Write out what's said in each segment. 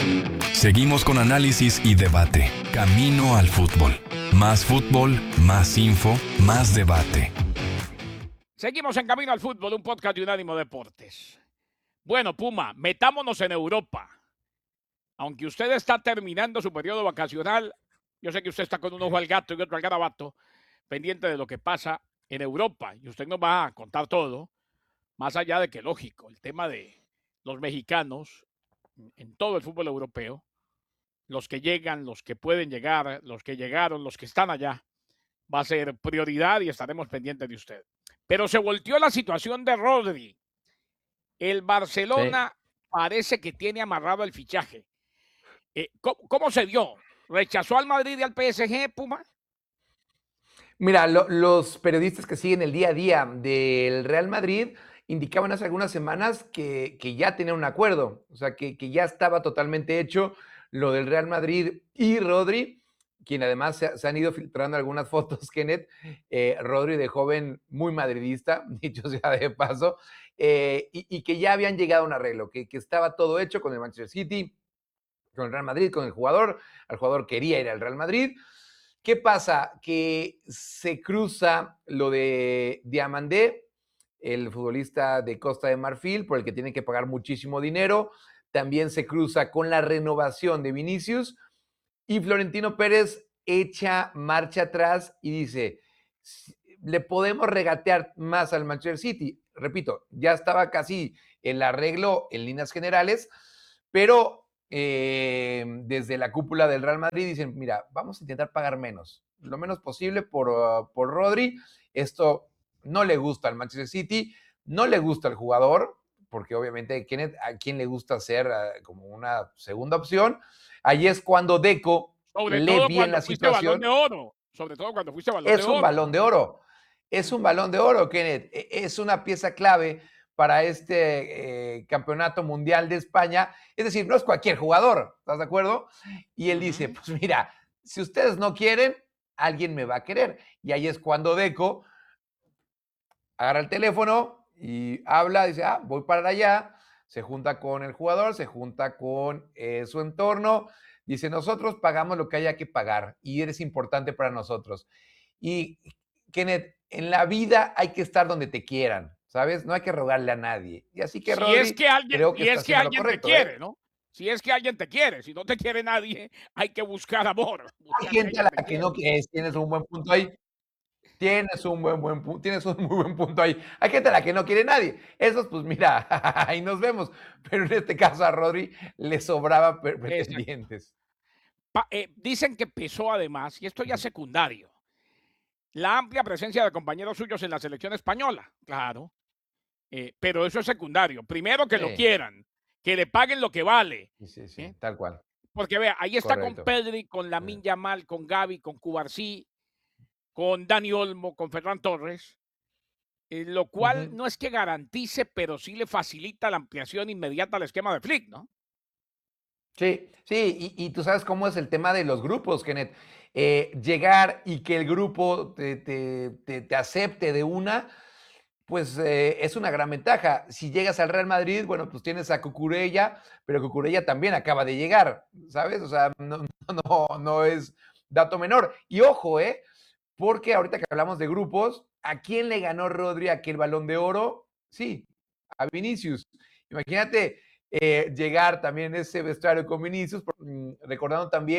Seguimos con análisis y debate. Camino al fútbol. Más fútbol, más info, más debate. Seguimos en Camino al Fútbol, un podcast de Unánimo Deportes. Bueno, Puma, metámonos en Europa. Aunque usted está terminando su periodo vacacional, yo sé que usted está con un ojo al gato y otro al garabato, pendiente de lo que pasa en Europa. Y usted nos va a contar todo, más allá de que, lógico, el tema de los mexicanos en todo el fútbol europeo, los que llegan, los que pueden llegar, los que llegaron, los que están allá, va a ser prioridad y estaremos pendientes de usted. Pero se volteó la situación de Rodri. El Barcelona parece que tiene amarrado el fichaje. ¿Cómo se dio? ¿Rechazó al Madrid y al PSG, Puma? Mira, los periodistas que siguen el día a día del Real Madrid indicaban hace algunas semanas que ya tenían un acuerdo, o sea, que ya estaba totalmente hecho lo del Real Madrid y Rodri, quien además se han ido filtrando algunas fotos, Kenneth, Rodri de joven muy madridista, dicho sea de paso, y que ya habían llegado a un arreglo, que estaba todo hecho con el Manchester City, con el Real Madrid, con el jugador. El jugador quería ir al Real Madrid. ¿Qué pasa? Que se cruza lo de Diamandé, el futbolista de Costa de Marfil, por el que tienen que pagar muchísimo dinero. También se cruza con la renovación de Vinicius. Y Florentino Pérez echa marcha atrás y dice, le podemos regatear más al Manchester City. Repito, ya estaba casi el arreglo en líneas generales, pero desde la cúpula del Real Madrid dicen, mira, vamos a intentar pagar menos, lo menos posible por Rodri. Esto no le gusta al Manchester City, no le gusta al jugador, porque obviamente a quién le gusta ser como una segunda opción. Ahí es cuando Deco lee bien la situación. Sobre todo cuando fuiste Balón de Oro. Es un balón de oro. Es un balón de oro, Kenneth. Es una pieza clave para este campeonato mundial de España. Es decir, no es cualquier jugador, ¿estás de acuerdo? Y él dice, pues mira, si ustedes no quieren, alguien me va a querer. Y ahí es cuando Deco agarra el teléfono y habla, dice, voy para allá, se junta con el jugador, se junta con su entorno, dice, nosotros pagamos lo que haya que pagar y eres importante para nosotros. Y, Kenneth, en la vida hay que estar donde te quieran, ¿sabes? No hay que rogarle a nadie. Y así que Rodri, creo que está haciendo lo correcto, te quiere, ¿no? Si es que alguien te quiere, si no te quiere nadie, hay que buscar amor. Hay gente a la que no quieres, tienes un buen punto ahí. Tienes un muy buen punto ahí. Hay gente a la que no quiere nadie. Esos, pues mira, ahí nos vemos. Pero en este caso a Rodri le sobraba pretendientes. Dicen que pesó además, y esto ya es secundario, la amplia presencia de compañeros suyos en la selección española, claro. Pero eso es secundario. Primero que lo quieran, que le paguen lo que vale. Sí, tal cual. Porque vea, ahí está Correcto. con Pedri, con Lamine Yamal, con Gavi, con Cubarsí, con Dani Olmo, con Ferran Torres, lo cual no es que garantice, pero sí le facilita la ampliación inmediata al esquema de Flick, ¿no? Sí, y tú sabes cómo es el tema de los grupos, Kenneth. Llegar y que el grupo te acepte de una, pues es una gran ventaja. Si llegas al Real Madrid, bueno, pues tienes a Cucurella, pero Cucurella también acaba de llegar, ¿sabes? O sea, no es dato menor. Y ojo, porque ahorita que hablamos de grupos, ¿a quién le ganó Rodri aquel Balón de Oro? Sí, a Vinicius. Imagínate llegar también en ese vestuario con Vinicius, recordando también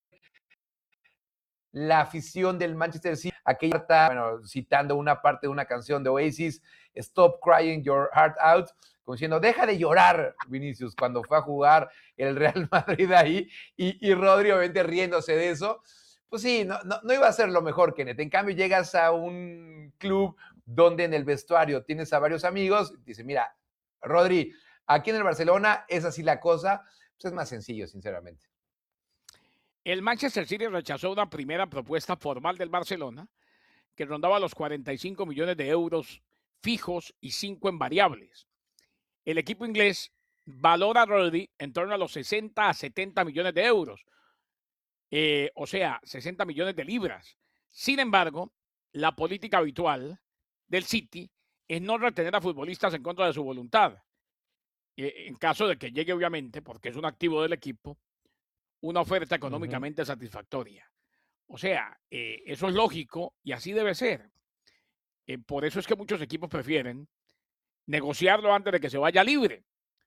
la afición del Manchester City, aquella bueno, citando una parte de una canción de Oasis, Stop Crying Your Heart Out, como diciendo, deja de llorar, Vinicius, cuando fue a jugar el Real Madrid ahí, y Rodri obviamente riéndose de eso. Pues sí, no iba a ser lo mejor, Kenneth. En cambio, llegas a un club donde en el vestuario tienes a varios amigos, dice, mira, Rodri, aquí en el Barcelona es así la cosa, pues es más sencillo, sinceramente. El Manchester City rechazó una primera propuesta formal del Barcelona que rondaba los 45 millones de euros fijos y 5 en variables. El equipo inglés valora a Rodri en torno a los 60 a 70 millones de euros, o sea, 60 millones de libras. Sin embargo, la política habitual del City es no retener a futbolistas en contra de su voluntad. en caso de que llegue, obviamente, porque es un activo del equipo, una oferta Ujú. económicamente satisfactoria. O sea, eso es lógico y así debe ser. Por eso es que muchos equipos prefieren negociarlo antes de que se vaya libre.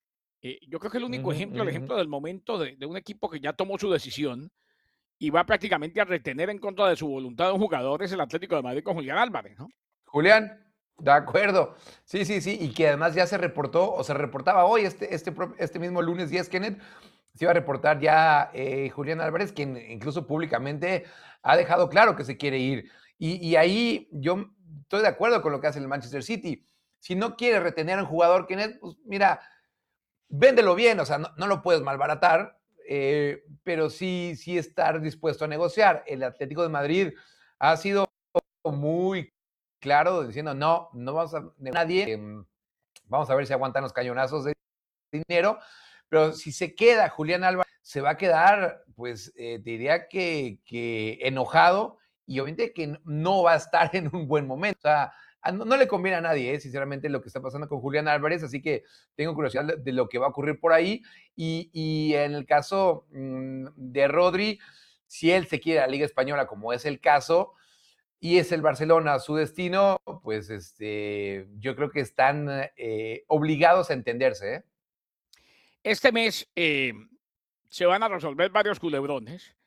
Yo creo que el único Ujú, ejemplo, el ujú. ejemplo del momento de un equipo que ya tomó su decisión y va prácticamente a retener en contra de su voluntad a un jugador es el Atlético de Madrid con Julián Álvarez, ¿no? Julián, de acuerdo. Sí, sí, sí, y que además ya se reportó, o se reportaba hoy, este mismo lunes 10, Kenneth, se iba a reportar ya Julián Álvarez, quien incluso públicamente ha dejado claro que se quiere ir. Y ahí yo estoy de acuerdo con lo que hace el Manchester City. Si no quiere retener a un jugador, Kenneth, pues mira, véndelo bien, o sea, no lo puedes malbaratar, pero sí estar dispuesto a negociar. El Atlético de Madrid ha sido muy claro diciendo no vamos a nadie, vamos a ver si aguantan los cañonazos de dinero, pero si se queda Julián Álvarez, se va a quedar, pues diría que enojado y obviamente que no va a estar en un buen momento. O sea, no le conviene a nadie, sinceramente, lo que está pasando con Julián Álvarez, así que tengo curiosidad de lo que va a ocurrir por ahí. Y en el caso de Rodri, si él se quiere a la Liga Española, como es el caso, y es el Barcelona su destino, pues yo creo que están obligados a entenderse. Este mes se van a resolver varios culebrones.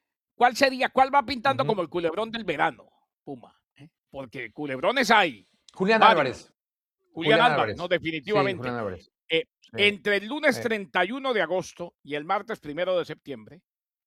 ¿Cuál va pintando Ujú. como el culebrón del verano, Puma? Porque culebrones hay Julián varios. Álvarez. Julián Julián Álvarez, no, Álvarez. Sí, definitivamente. Julián Álvarez. Eh, Sí, Entre el lunes sí. 31 de agosto y el martes 1 de septiembre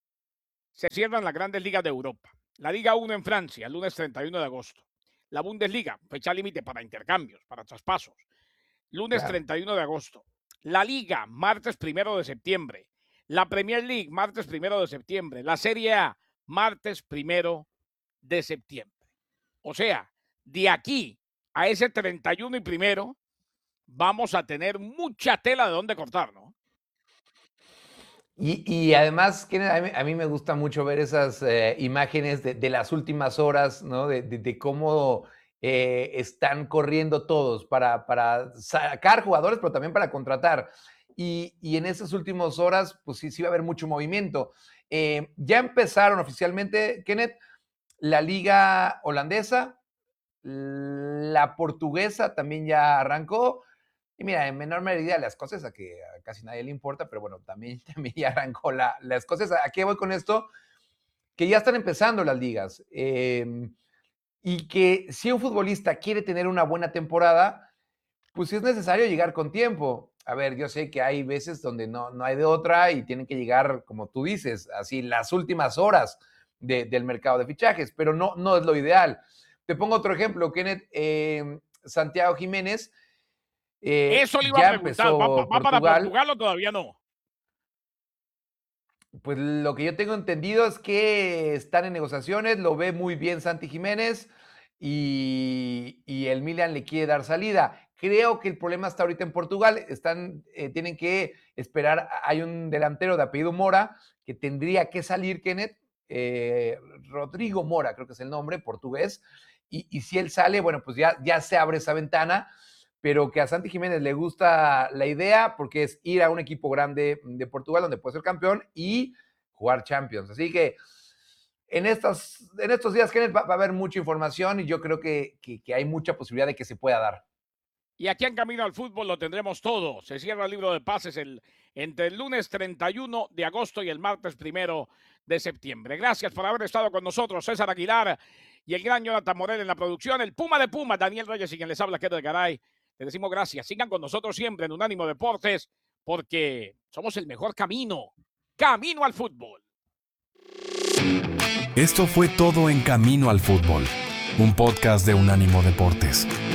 se cierran las grandes ligas de Europa. La Liga 1 en Francia, el lunes 31 de agosto. La Bundesliga, fecha límite para intercambios, para traspasos. Lunes Claro. 31 de agosto. La Liga, martes 1 de septiembre. La Premier League, martes 1 de septiembre. La Serie A, martes 1 de septiembre. O sea, de aquí a ese 31 y primero, vamos a tener mucha tela de dónde cortar, ¿no? Y además, Kenneth, a mí me gusta mucho ver esas imágenes de las últimas horas, ¿no? De cómo están corriendo todos para sacar jugadores, pero también para contratar. Y en esas últimas horas, pues sí va a haber mucho movimiento. Ya empezaron oficialmente, Kenneth, la liga holandesa, la portuguesa también ya arrancó. Y mira, en menor medida la escocesa, que a casi nadie le importa, pero bueno, también ya arrancó la escocesa. ¿A qué voy con esto? Que ya están empezando las ligas. Y que si un futbolista quiere tener una buena temporada, pues sí es necesario llegar con tiempo. A ver, yo sé que hay veces donde no hay de otra y tienen que llegar, como tú dices, así las últimas horas del mercado de fichajes, pero no es lo ideal. Te pongo otro ejemplo, Kenneth, Santiago Jiménez, Eso le iba a ya preguntar, empezó va para Portugal. Portugal o todavía no? Pues lo que yo tengo entendido es que están en negociaciones, lo ve muy bien Santi Jiménez y el Milan le quiere dar salida. Creo que el problema está ahorita en Portugal, tienen que esperar, hay un delantero de apellido Mora que tendría que salir, Kenneth, Rodrigo Mora, creo que es el nombre, portugués, y si él sale, bueno, pues ya se abre esa ventana, pero que a Santi Jiménez le gusta la idea porque es ir a un equipo grande de Portugal donde puede ser campeón y jugar Champions. Así que en estos días, Kenneth, va a haber mucha información y yo creo que hay mucha posibilidad de que se pueda dar. Y aquí en Camino al Fútbol lo tendremos todo. Se cierra el libro de pases entre el lunes 31 de agosto y el martes 1 de septiembre. Gracias por haber estado con nosotros, César Aguilar y el gran Jonathan Morel en la producción. El Puma de Puma, Daniel Reyes y quien les habla, Kenneth Garay. Les decimos gracias. Sigan con nosotros siempre en Unánimo Deportes porque somos el mejor camino. Camino al Fútbol. Esto fue todo en Camino al Fútbol, un podcast de Unánimo Deportes.